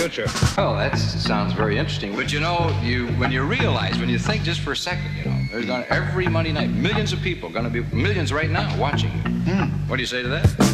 future. Oh, that sounds very interesting. But you know, when you think just for a second, you know, there's every Monday night, millions of people, going to be millions right now watching you. What do you say to that?